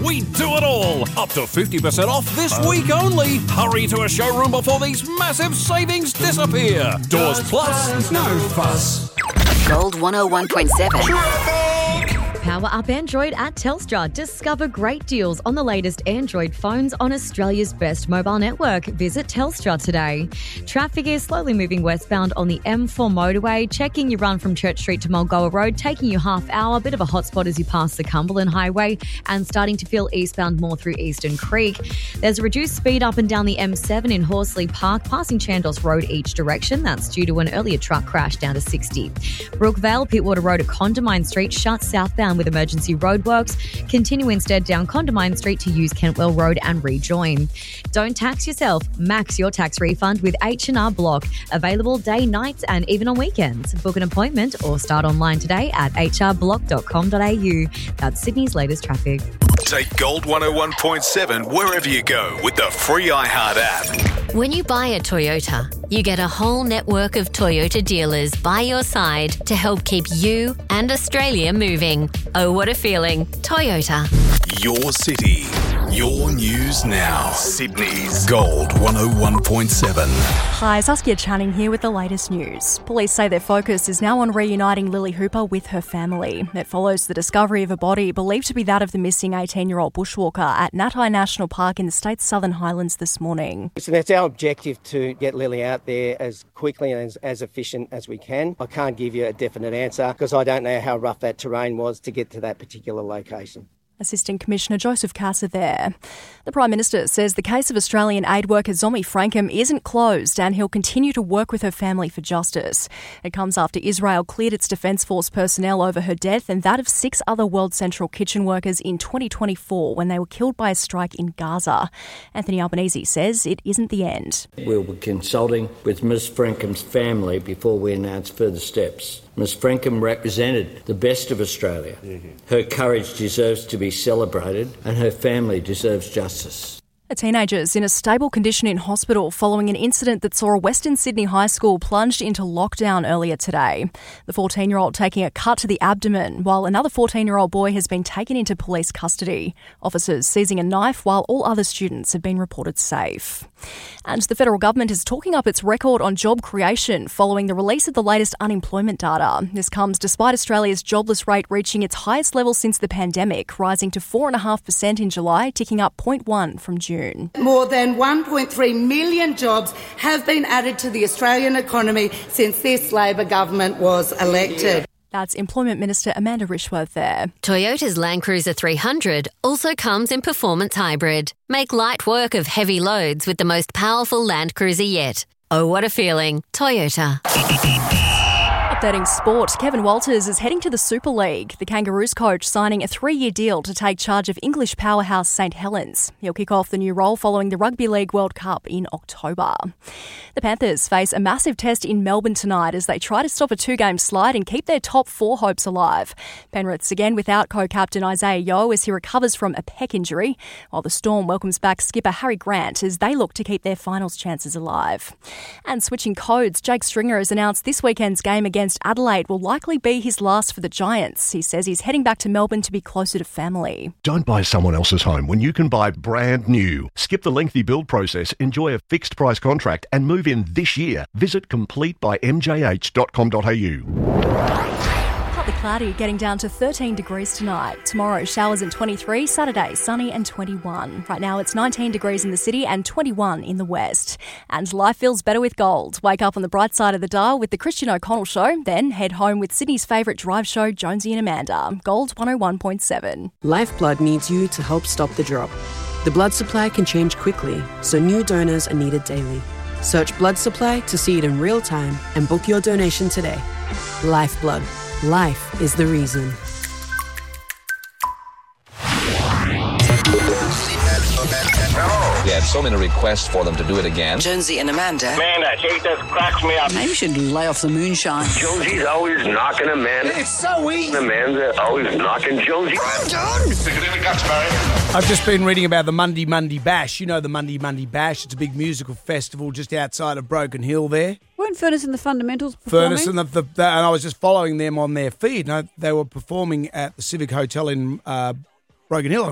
We do it all. Up to 50% off this week only. Hurry to a showroom before these massive savings disappear. Doors Plus, no fuss. Gold 101.7. Power up Android at Telstra. Discover great deals on the latest Android phones on Australia's best mobile network. Visit Telstra today. Traffic is slowly moving westbound on the M4 motorway, checking your run from Church Street to Mulgoa Road, taking you half hour, bit of a hotspot as you pass the Cumberland Highway, and starting to feel eastbound more through Eastern Creek. There's a reduced speed up and down the M7 in Horsley Park, passing Chandos Road each direction. That's due to an earlier truck crash down to 60. Brookvale, Pittwater Road at Condamine Street shut southbound with emergency roadworks. Continue instead down Condamine Street to use Kentwell Road and rejoin. Don't tax yourself. Max your tax refund with H&R Block. Available day, nights and even on weekends. Book an appointment or start online today at hrblock.com.au. That's Sydney's latest traffic. Take Gold 101.7 wherever you go with the free iHeart app. When you buy a Toyota, you get a whole network of Toyota dealers by your side to help keep you and Australia moving. Oh, what a feeling. Toyota. Your city, your news now. Sydney's Gold 101.7. Hi, Saskia Channing here with the latest news. Police say their focus is now on reuniting Lily Hooper with her family. It follows the discovery of a body believed to be that of the missing 18-year-old bushwalker at Natai National Park in the state's Southern Highlands this morning. So that's our objective, to get Lily out there as quickly and as efficient as we can. I can't give you a definite answer because I don't know how rough that terrain was to get to that particular location. Assistant Commissioner Joseph Casa there. The Prime Minister says the case of Australian aid worker Zomi Frankham isn't closed and he'll continue to work with her family for justice. It comes after Israel cleared its Defence Force personnel over her death and that of 6 other World Central Kitchen workers in 2024 when they were killed by a strike in Gaza. Anthony Albanese says it isn't the end. We'll be consulting with Ms Frankham's family before we announce further steps. Ms Frankham represented the best of Australia. Her courage deserves to be celebrated and her family deserves justice. A teenager is in a stable condition in hospital following an incident that saw a Western Sydney high school plunged into lockdown earlier today. The 14-year-old taking a cut to the abdomen, while another 14-year-old boy has been taken into police custody. Officers seizing a knife while all other students have been reported safe. And the federal government is talking up its record on job creation following the release of the latest unemployment data. This comes despite Australia's jobless rate reaching its highest level since the pandemic, rising to 4.5% in July, ticking up 0.1 from June. More than 1.3 million jobs have been added to the Australian economy since this Labor government was elected. That's Employment Minister Amanda Rishworth there. Toyota's Land Cruiser 300 also comes in performance hybrid. Make light work of heavy loads with the most powerful Land Cruiser yet. Oh, what a feeling. Toyota. Updating sport, Kevin Walters is heading to the Super League. The Kangaroos coach signing a 3-year deal to take charge of English powerhouse St Helens. He'll kick off the new role following the Rugby League World Cup in October. The Panthers face a massive test in Melbourne tonight as they try to stop a 2-game slide and keep their top 4 hopes alive. Penrith's again without co-captain Isaiah Yeo as he recovers from a pec injury, while the Storm welcomes back skipper Harry Grant as they look to keep their finals chances alive. And switching codes, Jake Stringer has announced this weekend's game against Adelaide will likely be his last for the Giants. He says he's heading back to Melbourne to be closer to family. Don't buy someone else's home when you can buy brand new. Skip the lengthy build process, enjoy a fixed price contract and move in this year. Visit completebymjh.com.au. Partly cloudy, getting down to 13 degrees tonight. Tomorrow, showers and 23. Saturday, sunny and 21. Right now, it's 19 degrees in the city and 21 in the west. And life feels better with gold. Wake up on the bright side of the dial with the Christian O'Connell Show. Then head home with Sydney's favourite drive show, Jonesy and Amanda. Gold 101.7. Lifeblood needs you to help stop the drop. The blood supply can change quickly, so new donors are needed daily. Search blood supply to see it in real time and book your donation today. Lifeblood. Life is the reason. We had so many requests for them to do it again. Jonesy and Amanda. Amanda, she just cracks me up. Maybe you should lay off the moonshine. Jonesy's always knocking Amanda. It's so easy. Amanda always knocking Jonesy. I'm done. Stick it in the guts, Barry. I've just been reading about the Monday Bash. You know the Monday Bash. It's a big musical festival just outside of Broken Hill there. Weren't Furnace and the Fundamentals performing? Furnace and and I was just following them on their feed. They were performing at the Civic Hotel in Broken Hill.